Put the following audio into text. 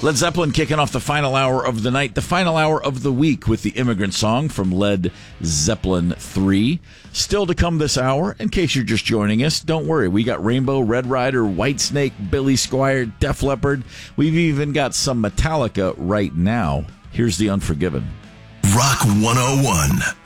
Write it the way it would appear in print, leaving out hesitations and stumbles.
Led Zeppelin kicking off the final hour of the night, the final hour of the week with the Immigrant Song from Led Zeppelin 3. Still to come this hour, in case you're just joining us, don't worry. We got Rainbow, Red Rider, Whitesnake, Billy Squier, Def Leppard. We've even got some Metallica right now. Here's The Unforgiven. Rock 101.